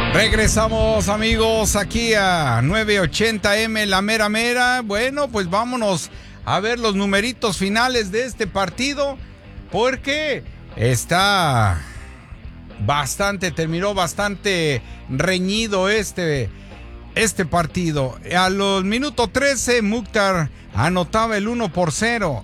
Regresamos, amigos, aquí a 980M, la mera mera. Bueno, pues vámonos a ver los numeritos finales de este partido, porque terminó bastante reñido este partido. A los minutos 13, Mukhtar anotaba el 1-0.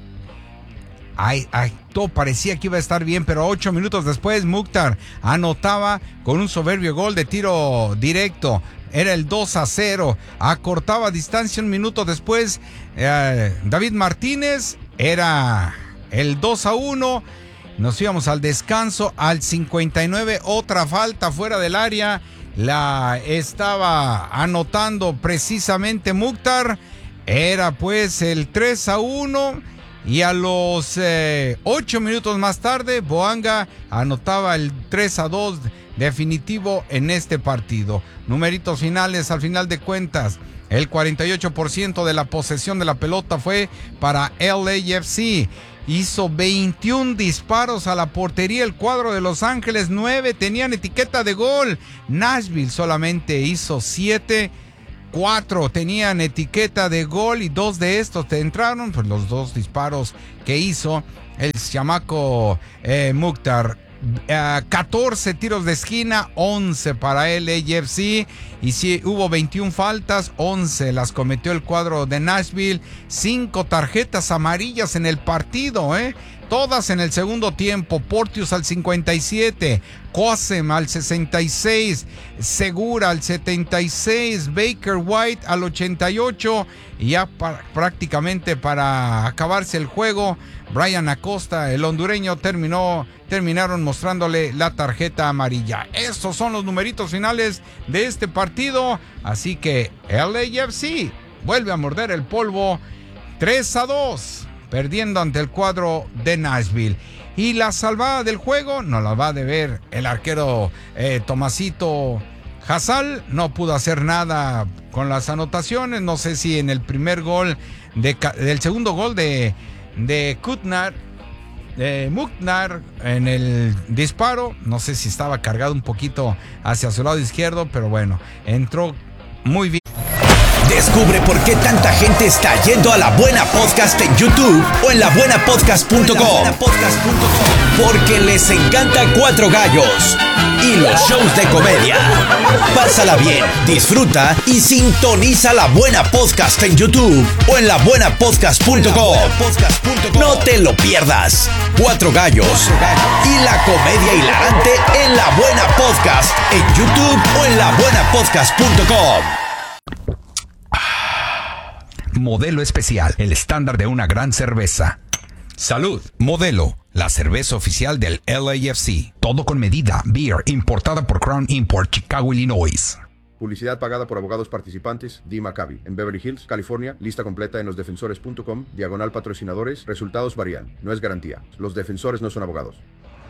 Todo parecía que iba a estar bien, pero 8 minutos después Mukhtar anotaba con un soberbio gol de tiro directo. Era el 2-0. Acortaba distancia un minuto después. David Martínez era el 2-1. Nos íbamos al descanso. Al 59, otra falta fuera del área. La estaba anotando precisamente Mukhtar. Era pues el 3-1. Y a los 8 minutos más tarde, Boanga anotaba el 3-2 definitivo en este partido. Numeritos finales, al final de cuentas, el 48% de la posesión de la pelota fue para LAFC. Hizo 21 disparos a la portería el cuadro de Los Ángeles, 9 tenían etiqueta de gol. Nashville solamente hizo 7. 4 tenían etiqueta de gol y 2 de estos te entraron, pues los 2 disparos que hizo el chamaco Mukhtar. 14 tiros de esquina, 11 para el LAFC, y sí, hubo 21 faltas, 11 las cometió el cuadro de Nashville. 5 tarjetas amarillas en el partido, todas en el segundo tiempo. Porteous al 57, Cosem al 66, Segura al 76, Baker White al 88, y ya prácticamente para acabarse el juego, Brian Acosta, el hondureño, terminaron mostrándole la tarjeta amarilla. Estos son los numeritos finales de este partido, así que LAFC vuelve a morder el polvo, 3-2, perdiendo ante el cuadro de Nashville. Y la salvada del juego nos la va a deber el arquero Tomasito Hasal. No pudo hacer nada con las anotaciones. No sé si en el primer gol del segundo gol de Mukhtar, en el disparo, no sé si estaba cargado un poquito hacia su lado izquierdo, pero bueno, entró muy bien. Descubre por qué tanta gente está yendo a La Buena Podcast en YouTube o en labuenapodcast.com. Porque les encanta Cuatro Gallos y los shows de comedia. Pásala bien, disfruta y sintoniza La Buena Podcast en YouTube o en labuenapodcast.com. No te lo pierdas. Cuatro Gallos y la comedia hilarante en La Buena Podcast en YouTube o en labuenapodcast.com. Modelo Especial, el estándar de una gran cerveza. Salud. Modelo, la cerveza oficial del LAFC. Todo con medida. Beer, importada por Crown Import, Chicago, Illinois. Publicidad pagada por abogados participantes. Dee Maccabi, en Beverly Hills, California. Lista completa en losdefensores.com. /patrocinadores. Resultados varían. No es garantía. Los defensores no son abogados.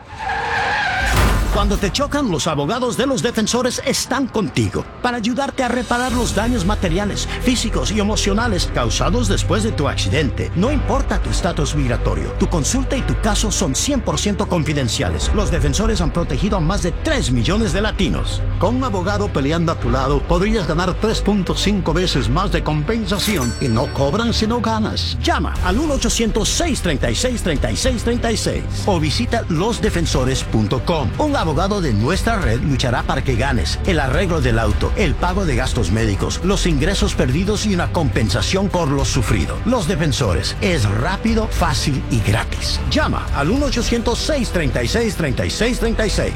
Cuando te chocan, los abogados de Los Defensores están contigo para ayudarte a reparar los daños materiales, físicos y emocionales causados después de tu accidente. No importa tu estatus migratorio, tu consulta y tu caso son 100% confidenciales. Los Defensores han protegido a más de 3 millones de latinos. Con un abogado peleando a tu lado, podrías ganar 3.5 veces más de compensación y no cobran si no ganas. Llama al 1-800-636-3636 o visita losdefensores.com. Un abogado de nuestra red luchará para que ganes el arreglo del auto, el pago de gastos médicos, los ingresos perdidos y una compensación por lo sufrido. Los Defensores es rápido, fácil y gratis. Llama al 1-800-636-3636.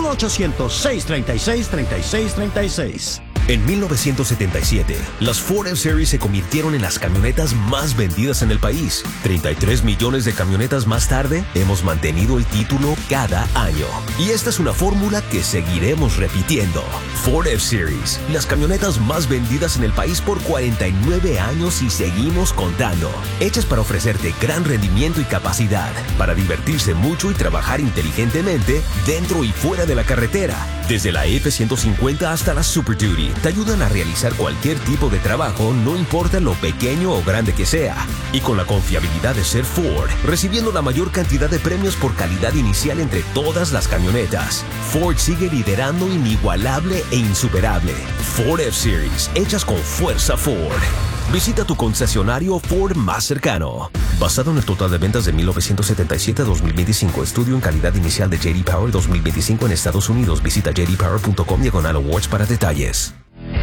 1-800-636-3636. En 1977, las Ford F-Series se convirtieron en las camionetas más vendidas en el país. 33 millones de camionetas más tarde, hemos mantenido el título cada año. Y esta es una fórmula que seguiremos repitiendo. Ford F-Series, las camionetas más vendidas en el país por 49 años y seguimos contando. Hechas para ofrecerte gran rendimiento y capacidad, para divertirse mucho y trabajar inteligentemente dentro y fuera de la carretera. Desde la F-150 hasta la Super Duty, te ayudan a realizar cualquier tipo de trabajo, no importa lo pequeño o grande que sea. Y con la confiabilidad de ser Ford, recibiendo la mayor cantidad de premios por calidad inicial entre todas las camionetas, Ford sigue liderando inigualable e insuperable. Ford F-Series, hechas con fuerza Ford. Visita tu concesionario Ford más cercano. Basado en el total de ventas de 1977 a 2025, estudio en calidad inicial de J.D. Power 2025 en Estados Unidos. Visita jdpower.com/awards para detalles.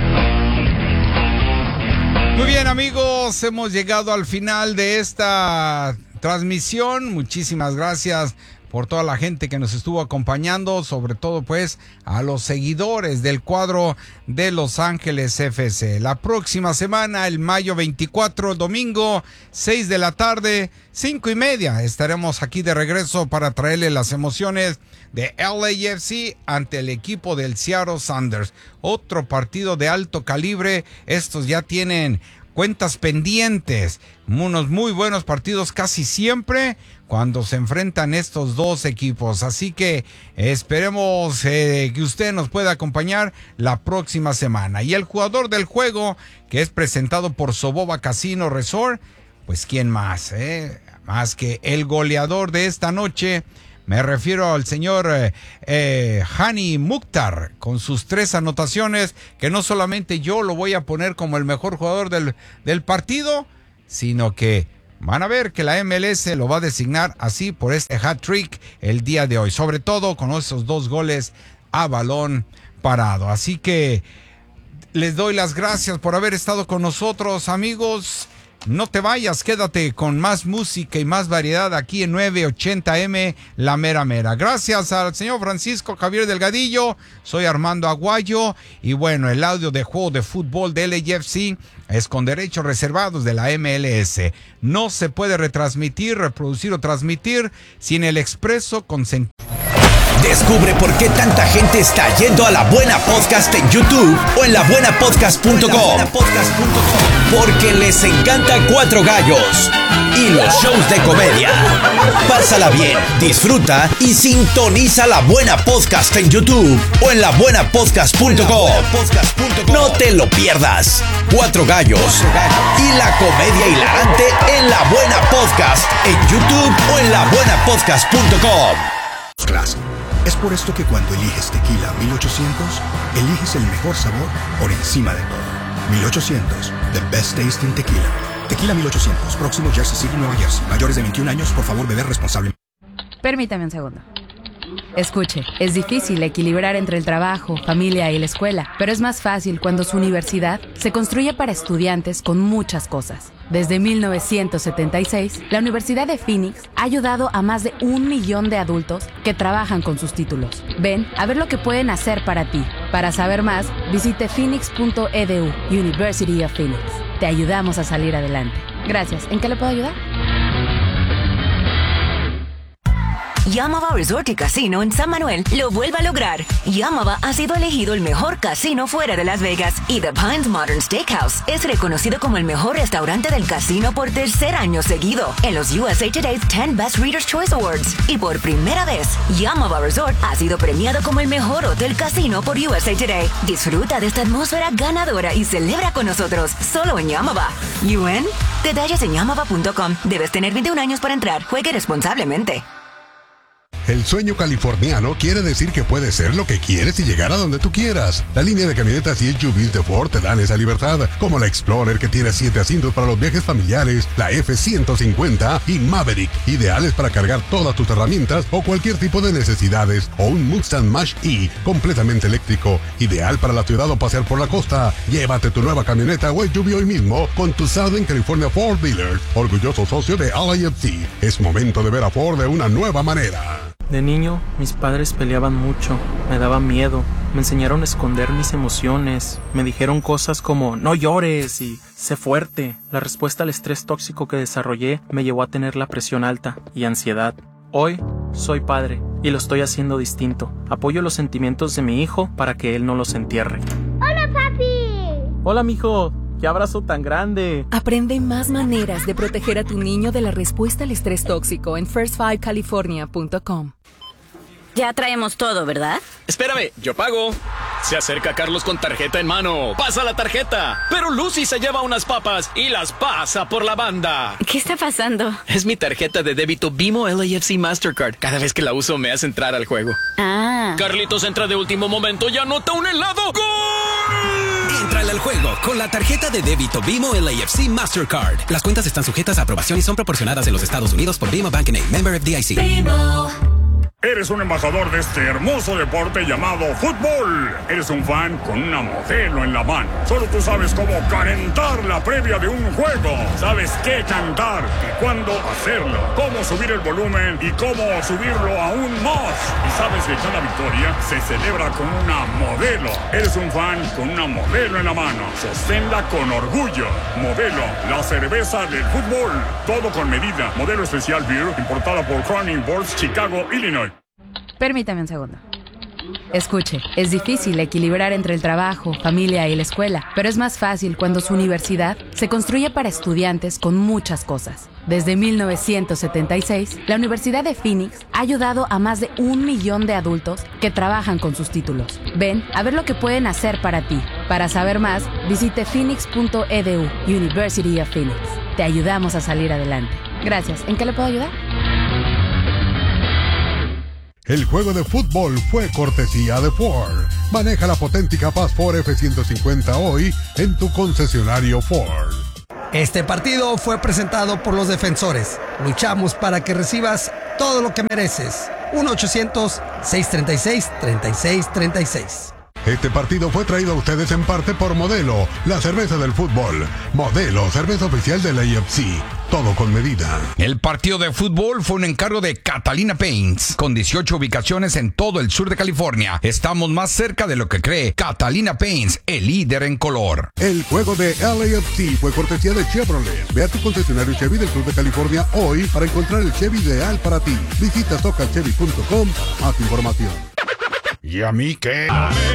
Muy bien, amigos, hemos llegado al final de esta transmisión. Muchísimas gracias por toda la gente que nos estuvo acompañando, sobre todo pues a los seguidores del cuadro de Los Ángeles FC. La próxima semana, el mayo 24, domingo, 6 de la tarde, 5:30, estaremos aquí de regreso para traerle las emociones de LAFC ante el equipo del Seattle Sounders. Otro partido de alto calibre. Estos ya tienen cuentas pendientes, unos muy buenos partidos casi siempre cuando se enfrentan estos dos equipos. Así que esperemos que usted nos pueda acompañar la próxima semana. Y el jugador del juego, que es presentado por Soboba Casino Resort, pues quién más, más que el goleador de esta noche. Me refiero al señor Hani Mukhtar, con sus 3 anotaciones, que no solamente yo lo voy a poner como el mejor jugador del partido, sino que van a ver que la MLS lo va a designar así por este hat-trick el día de hoy, sobre todo con esos 2 goles a balón parado. Así que les doy las gracias por haber estado con nosotros, amigos. No te vayas, quédate con más música y más variedad aquí en 980M La Mera Mera. Gracias al señor Francisco Javier Delgadillo, soy Armando Aguayo y bueno, el audio de juego de fútbol de LAFC es con derechos reservados de la MLS. No se puede retransmitir, reproducir o transmitir sin el expreso consentimiento. Descubre por qué tanta gente está yendo a La Buena Podcast en YouTube o en labuenapodcast.com. Porque les encanta Cuatro Gallos y los shows de comedia. Pásala bien, disfruta y sintoniza La Buena Podcast en YouTube o en labuenapodcast.com. No te lo pierdas. Cuatro Gallos y la comedia hilarante en La Buena Podcast en YouTube o en labuenapodcast.com. Clase. Es por esto que cuando eliges Tequila 1800, eliges el mejor sabor por encima de todo. 1800, the best tasting tequila. Tequila 1800, próximo Jersey City, Nueva Jersey. Mayores de 21 años, por favor, beber responsablemente. Permítame un segundo. Escuche, es difícil equilibrar entre el trabajo, familia y la escuela, pero es más fácil cuando su universidad se construye para estudiantes con muchas cosas. Desde 1976, la Universidad de Phoenix ha ayudado a más de 1 millón de adultos que trabajan con sus títulos. Ven a ver lo que pueden hacer para ti. Para saber más, visite phoenix.edu, University of Phoenix. Te ayudamos a salir adelante. Gracias. ¿En qué le puedo ayudar? Yamava Resort y Casino en San Manuel lo vuelve a lograr. Yamava ha sido elegido el mejor casino fuera de Las Vegas y The Pines Modern Steakhouse es reconocido como el mejor restaurante del casino por 3er año seguido en los USA Today's 10 Best Readers' Choice Awards. Y por primera vez, Yamava Resort ha sido premiado como el mejor hotel casino por USA Today. Disfruta de esta atmósfera ganadora y celebra con nosotros solo en Yamava. ¿UN? Detalles en yamava.com. Debes tener 21 años para entrar. Juegue responsablemente. El sueño californiano quiere decir que puedes ser lo que quieres y llegar a donde tú quieras. La línea de camionetas y SUVs de Ford te dan esa libertad, como la Explorer que tiene 7 asientos para los viajes familiares, la F-150 y Maverick, ideales para cargar todas tus herramientas o cualquier tipo de necesidades, o un Mustang Mach-E completamente eléctrico, ideal para la ciudad o pasear por la costa. Llévate tu nueva camioneta o SUV hoy mismo con tu Southern California Ford Dealer, orgulloso socio de LAFC. Es momento de ver a Ford de una nueva manera. De niño, mis padres peleaban mucho, me daba miedo, me enseñaron a esconder mis emociones, me dijeron cosas como no llores y sé fuerte. La respuesta al estrés tóxico que desarrollé me llevó a tener la presión alta y ansiedad. Hoy soy padre y lo estoy haciendo distinto. Apoyo los sentimientos de mi hijo para que él no los entierre. ¡Hola, papi! Hola, mijo. ¡Qué abrazo tan grande! Aprende más maneras de proteger a tu niño de la respuesta al estrés tóxico en first5california.com. Ya traemos todo, ¿verdad? Espérame, yo pago. Se acerca Carlos con tarjeta en mano. Pasa la tarjeta. Pero Lucy se lleva unas papas y las pasa por la banda. ¿Qué está pasando? Es mi tarjeta de débito Bimo LAFC Mastercard. Cada vez que la uso me hace entrar al juego. Ah. Carlitos entra de último momento y anota un helado. ¡Gol! Entrale al juego con la tarjeta de débito Bimo LAFC Mastercard. Las cuentas están sujetas a aprobación y son proporcionadas en los Estados Unidos por Bimo Bank N.A., member FDIC. Bimo. Eres un embajador de este hermoso deporte llamado fútbol. Eres un fan con una modelo en la mano. Solo tú sabes cómo calentar la previa de un juego. Sabes qué cantar y cuándo hacerlo. Cómo subir el volumen y cómo subirlo aún más. Y sabes que cada victoria se celebra con una modelo. Eres un fan con una modelo en la mano. Sosténla con orgullo. Modelo, la cerveza del fútbol. Todo con medida. Modelo especial beer importada por Crown Boards, Chicago, Illinois. Permítame un segundo. Escuche, es difícil equilibrar entre el trabajo, familia y la escuela, pero es más fácil cuando su universidad se construye para estudiantes con muchas cosas. Desde 1976, la Universidad de Phoenix ha ayudado a más de 1 millón de adultos que trabajan con sus títulos. Ven a ver lo que pueden hacer para ti. Para saber más, visite phoenix.edu, University of Phoenix. Te ayudamos a salir adelante. Gracias. ¿En qué le puedo ayudar? El juego de fútbol fue cortesía de Ford. Maneja la potente y capaz Ford F-150 hoy en tu concesionario Ford. Este partido fue presentado por los defensores. Luchamos para que recibas todo lo que mereces. 1-800-636-3636. Este partido fue traído a ustedes en parte por Modelo, la cerveza del fútbol. Modelo, cerveza oficial de la AFC. Todo con medida. El partido de fútbol fue un encargo de Catalina Paints, con 18 ubicaciones en todo el sur de California. Estamos más cerca de lo que cree. Catalina Paints, el líder en color. El juego de LAFC fue cortesía de Chevrolet. Ve a tu concesionario Chevy del sur de California hoy para encontrar el Chevy ideal para ti. Visita socalchevy.com. Más información. ¿Y a mí qué?